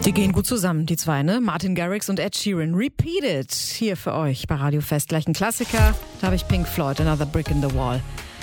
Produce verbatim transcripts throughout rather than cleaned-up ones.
Die gehen gut zusammen, die zwei, ne? Martin Garrix und Ed Sheeran. Repeat It. Hier für euch bei Radio Fest. Gleich ein Klassiker. Da habe ich Pink Floyd, Another Brick in the Wall.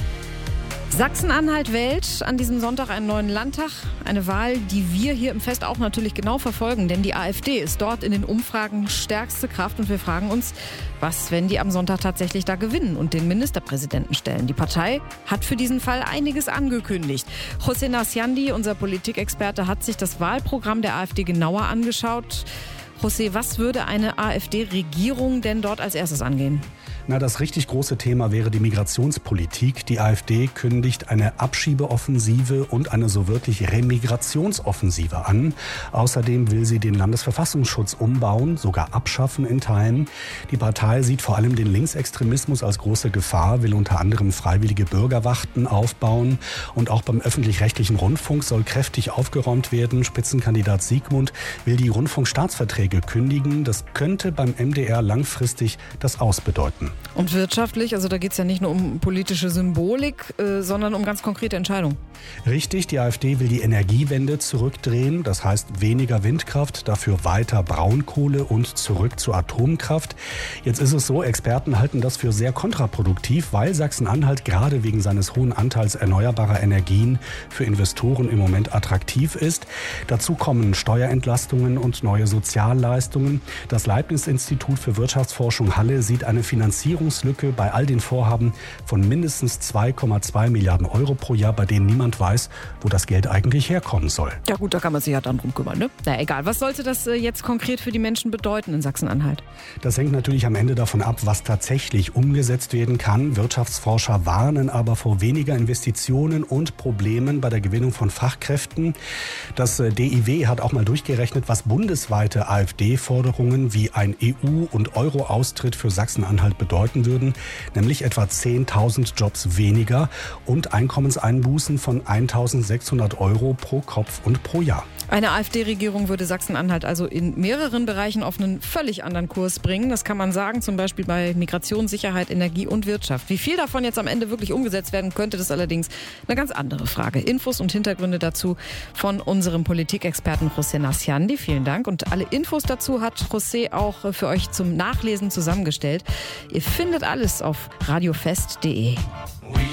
Sachsen-Anhalt wählt an diesem Sonntag einen neuen Landtag. Eine Wahl, die wir hier im Fest auch natürlich genau verfolgen. Denn die AfD ist dort in den Umfragen stärkste Kraft. Und wir fragen uns, was, wenn die am Sonntag tatsächlich da gewinnen und den Ministerpräsidenten stellen? Die Partei hat für diesen Fall einiges angekündigt. José Nasciandi, unser Politikexperte, hat sich das Wahlprogramm der AfD genauer angeschaut. José, was würde eine AfD-Regierung denn dort als erstes angehen? Na, das richtig große Thema wäre die Migrationspolitik. Die AfD kündigt eine Abschiebeoffensive und eine so wirklich Remigrationsoffensive an. Außerdem will sie den Landesverfassungsschutz umbauen, sogar abschaffen in Teilen. Die Partei sieht vor allem den Linksextremismus als große Gefahr, will unter anderem freiwillige Bürgerwachten aufbauen. Und auch beim öffentlich-rechtlichen Rundfunk soll kräftig aufgeräumt werden. Spitzenkandidat Siegmund will die Rundfunkstaatsverträge kündigen. Das könnte beim M D R langfristig das Aus bedeuten. Und wirtschaftlich, also da geht es ja nicht nur um politische Symbolik, äh, sondern um ganz konkrete Entscheidungen. Richtig, die AfD will die Energiewende zurückdrehen. Das heißt weniger Windkraft, dafür weiter Braunkohle und zurück zur Atomkraft. Jetzt ist es so, Experten halten das für sehr kontraproduktiv, weil Sachsen-Anhalt gerade wegen seines hohen Anteils erneuerbarer Energien für Investoren im Moment attraktiv ist. Dazu kommen Steuerentlastungen und neue Sozialleistungen. Das Leibniz-Institut für Wirtschaftsforschung Halle sieht eine Finanzierungslücke bei all den Vorhaben von mindestens zwei Komma zwei Milliarden Euro pro Jahr, bei denen niemand weiß, wo das Geld eigentlich herkommen soll. Ja gut, da kann man sich ja dann drum kümmern, ne? Na egal, was sollte das jetzt konkret für die Menschen bedeuten in Sachsen-Anhalt? Das hängt natürlich am Ende davon ab, was tatsächlich umgesetzt werden kann. Wirtschaftsforscher warnen aber vor weniger Investitionen und Problemen bei der Gewinnung von Fachkräften. Das D I W hat auch mal durchgerechnet, was bundesweite AfD-Forderungen wie ein E U- und Euro-Austritt für Sachsen-Anhalt bedeuten würden, nämlich etwa zehntausend Jobs weniger und Einkommenseinbußen von eintausendsechshundert Euro pro Kopf und pro Jahr. Eine AfD-Regierung würde Sachsen-Anhalt also in mehreren Bereichen auf einen völlig anderen Kurs bringen. Das kann man sagen, zum Beispiel bei Migration, Sicherheit, Energie und Wirtschaft. Wie viel davon jetzt am Ende wirklich umgesetzt werden könnte, das ist allerdings eine ganz andere Frage. Infos und Hintergründe dazu von unserem Politikexperten José Nasciandi. Vielen Dank. Und alle Infos dazu hat José auch für euch zum Nachlesen zusammengestellt. Ihr findet alles auf radiofest punkt de.